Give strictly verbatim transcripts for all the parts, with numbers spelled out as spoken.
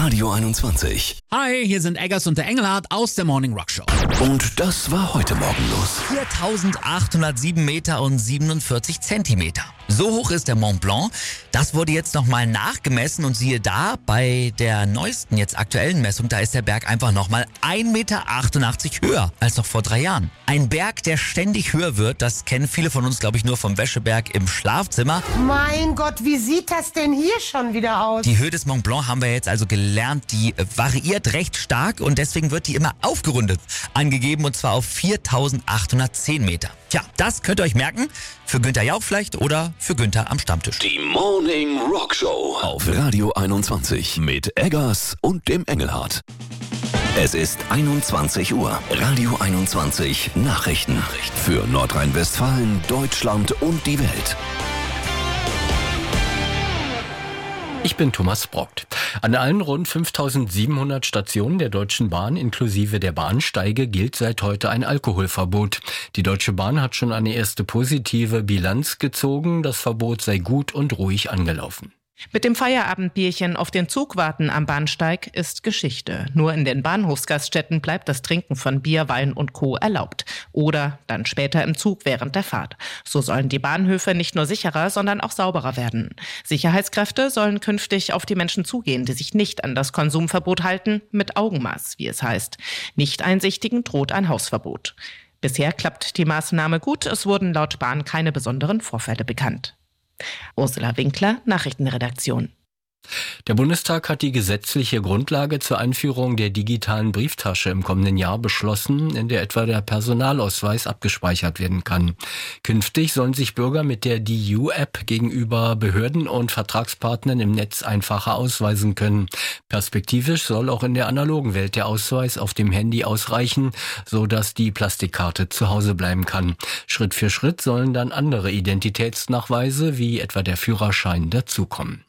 Radio einundzwanzig. Hi, hier sind Eggers und der Engelhardt aus der Morning Rock Show. Und das war heute Morgen los. viertausendachthundertsieben Meter und siebenundvierzig Zentimeter. So hoch ist der Mont Blanc. Das wurde jetzt nochmal nachgemessen und siehe da, bei der neuesten, jetzt aktuellen Messung, da ist der Berg einfach nochmal ein Meter achtundachtzig höher als noch vor drei Jahren. Ein Berg, der ständig höher wird, das kennen viele von uns, glaube ich, nur vom Wäscheberg im Schlafzimmer. Mein Gott, wie sieht das denn hier schon wieder aus? Die Höhe des Mont Blanc haben wir jetzt also gelernt, die variiert recht stark und deswegen wird die immer aufgerundet angegeben und zwar auf viertausendachthundertzehn Meter. Tja, das könnt ihr euch merken, für Günther Jauch vielleicht oder für Günther am Stammtisch. Die Morning Rock Show auf Radio einundzwanzig mit Eggers und dem Engelhardt. Es ist einundzwanzig Uhr. Radio einundzwanzig Nachrichten für Nordrhein-Westfalen, Deutschland und die Welt. Ich bin Thomas Brockt. An allen rund fünftausendsiebenhundert Stationen der Deutschen Bahn inklusive der Bahnsteige gilt seit heute ein Alkoholverbot. Die Deutsche Bahn hat schon eine erste positive Bilanz gezogen. Das Verbot sei gut und ruhig angelaufen. Mit dem Feierabendbierchen auf den Zug warten am Bahnsteig ist Geschichte. Nur in den Bahnhofsgaststätten bleibt das Trinken von Bier, Wein und Co. erlaubt. Oder dann später im Zug während der Fahrt. So sollen die Bahnhöfe nicht nur sicherer, sondern auch sauberer werden. Sicherheitskräfte sollen künftig auf die Menschen zugehen, die sich nicht an das Konsumverbot halten, mit Augenmaß, wie es heißt. Nicht-Einsichtigen droht ein Hausverbot. Bisher klappt die Maßnahme gut. Es wurden laut Bahn keine besonderen Vorfälle bekannt. Ursula Winkler, Nachrichtenredaktion. Der Bundestag hat die gesetzliche Grundlage zur Einführung der digitalen Brieftasche im kommenden Jahr beschlossen, in der etwa der Personalausweis abgespeichert werden kann. Künftig sollen sich Bürger mit der D U-App gegenüber Behörden und Vertragspartnern im Netz einfacher ausweisen können. Perspektivisch soll auch in der analogen Welt der Ausweis auf dem Handy ausreichen, so dass die Plastikkarte zu Hause bleiben kann. Schritt für Schritt sollen dann andere Identitätsnachweise wie etwa der Führerschein dazukommen.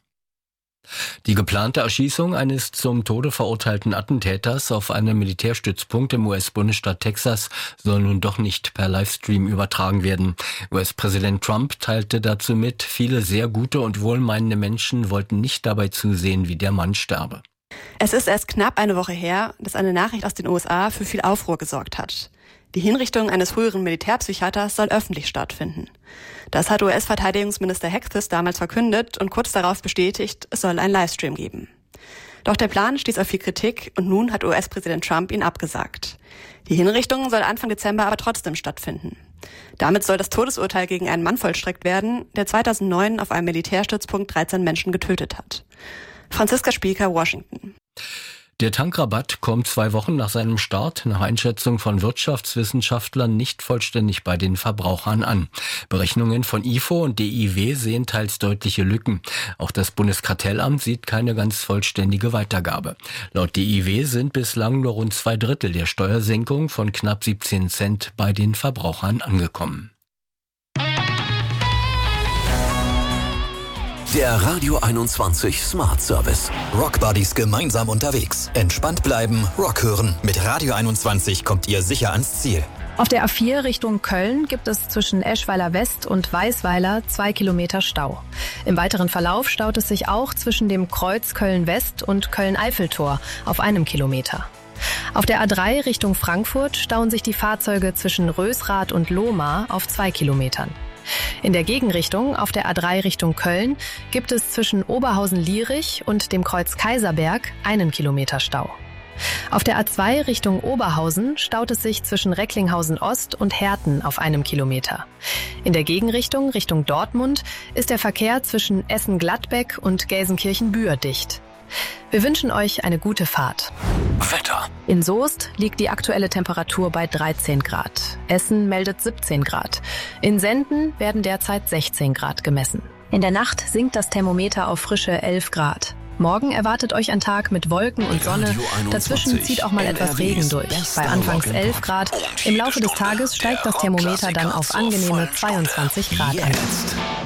Die geplante Erschießung eines zum Tode verurteilten Attentäters auf einem Militärstützpunkt im U S-Bundesstaat Texas soll nun doch nicht per Livestream übertragen werden. U S-Präsident Trump teilte dazu mit, viele sehr gute und wohlmeinende Menschen wollten nicht dabei zusehen, wie der Mann sterbe. Es ist erst knapp eine Woche her, dass eine Nachricht aus den U S A für viel Aufruhr gesorgt hat. Die Hinrichtung eines früheren Militärpsychiaters soll öffentlich stattfinden. Das hat U S-Verteidigungsminister Hegseth damals verkündet und kurz darauf bestätigt, es soll einen Livestream geben. Doch der Plan stieß auf viel Kritik und nun hat U S-Präsident Trump ihn abgesagt. Die Hinrichtung soll Anfang Dezember aber trotzdem stattfinden. Damit soll das Todesurteil gegen einen Mann vollstreckt werden, der zweitausendneun auf einem Militärstützpunkt dreizehn Menschen getötet hat. Franziska Spieker, Washington. Der Tankrabatt kommt zwei Wochen nach seinem Start nach Einschätzung von Wirtschaftswissenschaftlern nicht vollständig bei den Verbrauchern an. Berechnungen von I F O und D I W sehen teils deutliche Lücken. Auch das Bundeskartellamt sieht keine ganz vollständige Weitergabe. Laut D I W sind bislang nur rund zwei Drittel der Steuersenkung von knapp siebzehn Cent bei den Verbrauchern angekommen. Der Radio einundzwanzig Smart Service. Rockbuddies gemeinsam unterwegs. Entspannt bleiben, Rock hören. Mit Radio einundzwanzig kommt ihr sicher ans Ziel. Auf der A vier Richtung Köln gibt es zwischen Eschweiler West und Weisweiler zwei Kilometer Stau. Im weiteren Verlauf staut es sich auch zwischen dem Kreuz Köln-West und Köln-Eiffeltor auf einem Kilometer. Auf der A drei Richtung Frankfurt stauen sich die Fahrzeuge zwischen Rösrath und Lohmar auf zwei Kilometern. In der Gegenrichtung auf der A drei Richtung Köln gibt es zwischen Oberhausen-Lierich und dem Kreuz Kaiserberg einen Kilometer Stau. Auf der A zwei Richtung Oberhausen staut es sich zwischen Recklinghausen Ost und Herten auf einem Kilometer. In der Gegenrichtung Richtung Dortmund ist der Verkehr zwischen Essen-Gladbeck und Gelsenkirchen-Bühr dicht. Wir wünschen euch eine gute Fahrt. Wetter. In Soest liegt die aktuelle Temperatur bei dreizehn Grad. Essen meldet siebzehn Grad. In Senden werden derzeit sechzehn Grad gemessen. In der Nacht sinkt das Thermometer auf frische elf Grad. Morgen erwartet euch ein Tag mit Wolken und Sonne. Dazwischen zieht auch mal etwas Regen durch. Bei anfangs elf Grad. Im Laufe des Tages steigt das Thermometer dann auf angenehme zweiundzwanzig Grad an.